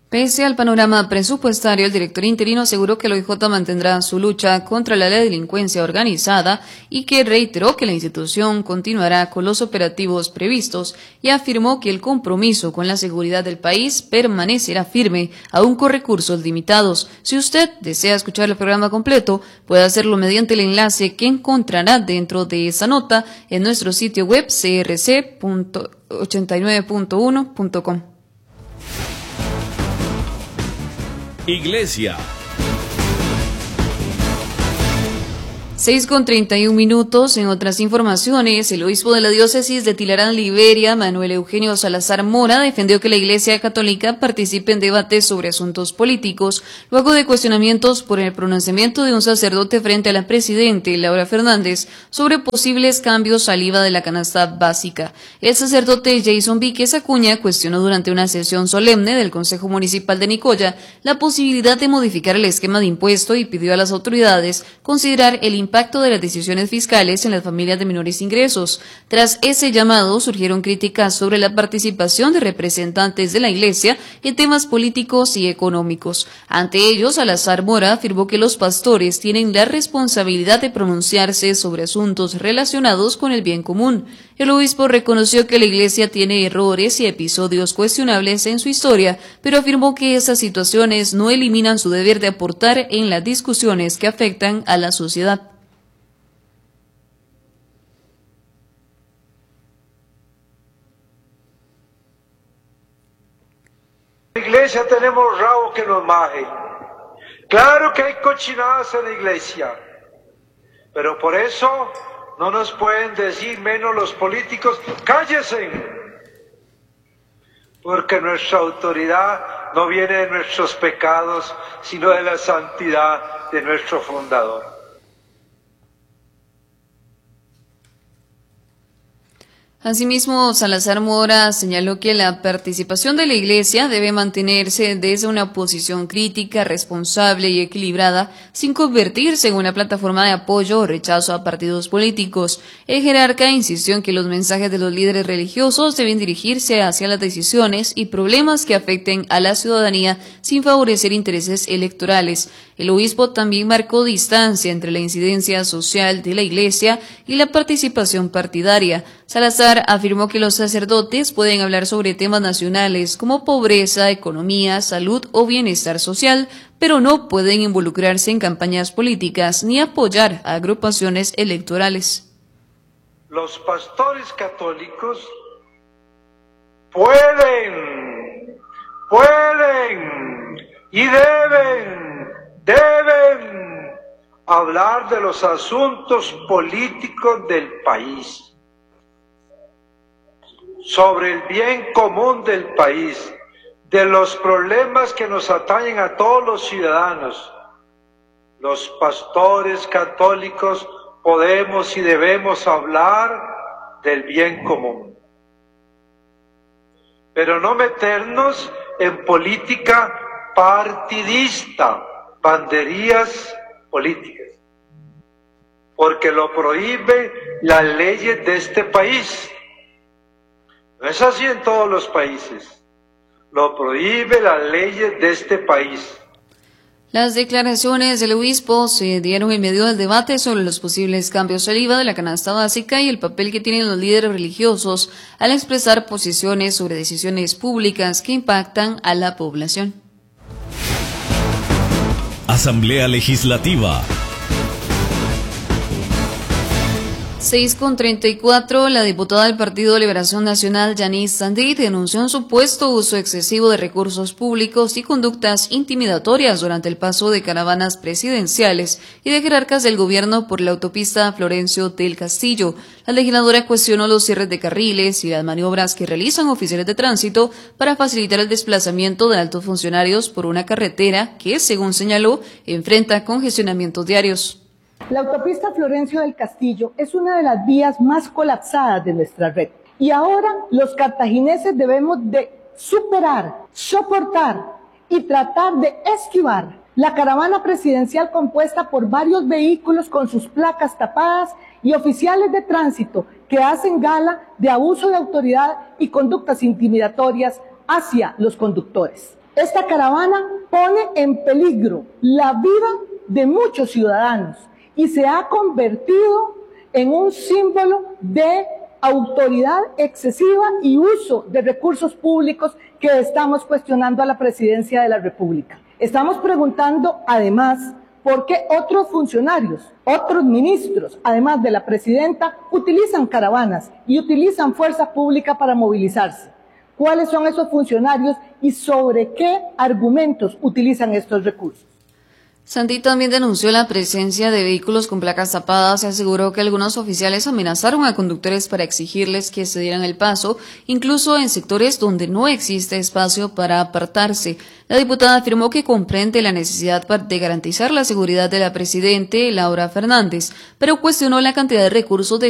Pese al panorama presupuestario, el director interino aseguró que el OIJ mantendrá su lucha contra la delincuencia organizada y que reiteró que la institución continuará con los operativos previstos y afirmó que el compromiso con la seguridad del país permanecerá firme, aún con recursos limitados. Si usted desea escuchar el programa completo, puede hacerlo mediante el enlace que encontrará dentro de esa nota en nuestro sitio web crc.89.1.com. Iglesia. 6:31. En otras informaciones, el obispo de la diócesis de Tilarán, Liberia, Manuel Eugenio Salazar Mora, defendió que la Iglesia Católica participe en debates sobre asuntos políticos, luego de cuestionamientos por el pronunciamiento de un sacerdote frente a la presidente Laura Fernández sobre posibles cambios al IVA de la canasta básica. El sacerdote Jason Víquez Acuña cuestionó durante una sesión solemne del Consejo Municipal de Nicoya la posibilidad de modificar el esquema de impuesto y pidió a las autoridades considerar el impacto de las decisiones fiscales en las familias de menores ingresos. Tras ese llamado, surgieron críticas sobre la participación de representantes de la Iglesia en temas políticos y económicos. Ante ello, Salazar Mora afirmó que los pastores tienen la responsabilidad de pronunciarse sobre asuntos relacionados con el bien común. El obispo reconoció que la Iglesia tiene errores y episodios cuestionables en su historia, pero afirmó que esas situaciones no eliminan su deber de aportar en las discusiones que afectan a la sociedad. En la iglesia tenemos rabo que nos maje. Claro que hay cochinadas en la iglesia, pero por eso no nos pueden decir menos los políticos, ¡cállense! Porque nuestra autoridad no viene de nuestros pecados, sino de la santidad de nuestro fundador. Asimismo, Salazar Mora señaló que la participación de la Iglesia debe mantenerse desde una posición crítica, responsable y equilibrada, sin convertirse en una plataforma de apoyo o rechazo a partidos políticos. El jerarca insistió en que los mensajes de los líderes religiosos deben dirigirse hacia las decisiones y problemas que afecten a la ciudadanía sin favorecer intereses electorales. El obispo también marcó distancia entre la incidencia social de la Iglesia y la participación partidaria. Salazar afirmó que los sacerdotes pueden hablar sobre temas nacionales como pobreza, economía, salud o bienestar social, pero no pueden involucrarse en campañas políticas ni apoyar a agrupaciones electorales. Los pastores católicos pueden y deben hablar de los asuntos políticos del país, sobre el bien común del país, de los problemas que nos atañen a todos los ciudadanos. Los pastores católicos podemos y debemos hablar del bien común, pero no meternos en política partidista, banderías políticas, porque lo prohíbe las leyes de este país. No es así en todos los países. Lo prohíbe las leyes de este país. Las declaraciones del obispo se dieron en medio del debate sobre los posibles cambios al IVA de la canasta básica y el papel que tienen los líderes religiosos al expresar posiciones sobre decisiones públicas que impactan a la población. Asamblea Legislativa. 6:34, la diputada del Partido de Liberación Nacional, Yanis Sandit, denunció un supuesto uso excesivo de recursos públicos y conductas intimidatorias durante el paso de caravanas presidenciales y de jerarcas del gobierno por la autopista Florencio del Castillo. La legisladora cuestionó los cierres de carriles y las maniobras que realizan oficiales de tránsito para facilitar el desplazamiento de altos funcionarios por una carretera que, según señaló, enfrenta congestionamientos diarios. La autopista Florencio del Castillo es una de las vías más colapsadas de nuestra red. Y ahora los cartagineses debemos de superar, soportar y tratar de esquivar la caravana presidencial compuesta por varios vehículos con sus placas tapadas y oficiales de tránsito que hacen gala de abuso de autoridad y conductas intimidatorias hacia los conductores. Esta caravana pone en peligro la vida de muchos ciudadanos y se ha convertido en un símbolo de autoridad excesiva y uso de recursos públicos que estamos cuestionando a la Presidencia de la República. Estamos preguntando, además, por qué otros funcionarios, otros ministros, además de la Presidenta, utilizan caravanas y utilizan fuerza pública para movilizarse. ¿Cuáles son esos funcionarios y sobre qué argumentos utilizan estos recursos? Santi también denunció la presencia de vehículos con placas tapadas y aseguró que algunos oficiales amenazaron a conductores para exigirles que se dieran el paso, incluso en sectores donde no existe espacio para apartarse. La diputada afirmó que comprende la necesidad de garantizar la seguridad de la presidenta Laura Fernández, pero cuestionó la cantidad de recursos